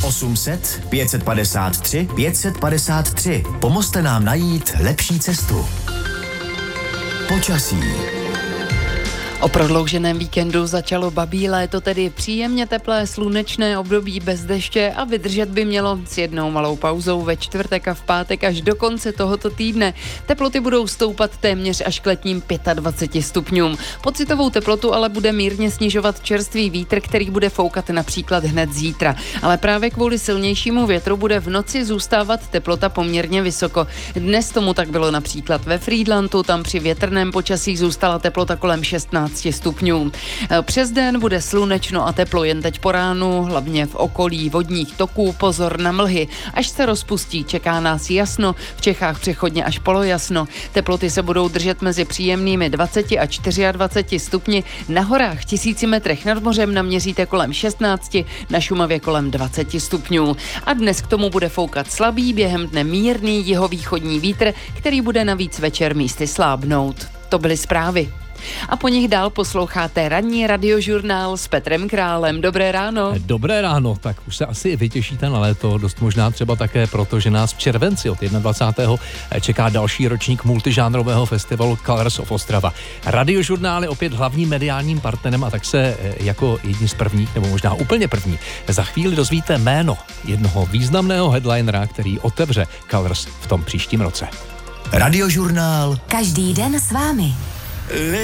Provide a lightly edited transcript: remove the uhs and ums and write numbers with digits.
0800 553 553. Pomozte nám najít lepší cestu. Počasí. O prodlouženém víkendu začalo babí léto, tedy příjemně teplé slunečné období bez deště a vydržet by mělo s jednou malou pauzou ve čtvrtek a v pátek až do konce tohoto týdne. Teploty budou stoupat téměř až k letním 25 stupňům. Pocitovou teplotu ale bude mírně snižovat čerstvý vítr, který bude foukat například hned zítra. Ale právě kvůli silnějšímu větru bude v noci zůstávat teplota poměrně vysoko. Dnes tomu tak bylo například ve Frýdlantu, tam při větrném počasí zůstala teplota kolem 16 stupňů. Přes den bude slunečno a teplo, jen teď po ránu, hlavně v okolí vodních toků, pozor na mlhy. Až se rozpustí, čeká nás jasno, v Čechách přechodně až polojasno. Teploty se budou držet mezi příjemnými 20 a 24 stupni. Na horách 1000 metrech nad mořem naměříte kolem 16, na Šumavě kolem 20 stupňů. A dnes k tomu bude foukat slabý, během dne mírný jihovýchodní vítr, který bude navíc večer místy slábnout. To byly zprávy. A po nich dál posloucháte ranní radiožurnál s Petrem Králem. Dobré ráno. Dobré ráno, tak už se asi vytěšíte na léto, dost možná třeba také proto, že nás v červenci od 21. čeká další ročník multižánrového festivalu Colors of Ostrava. Radiožurnál je opět hlavním mediálním partnerem a tak se jako jedni z prvních, nebo možná úplně první, za chvíli dozvíte jméno jednoho významného headlinera, který otevře Colors v tom příštím roce. Radiožurnál. Každý den s vámi.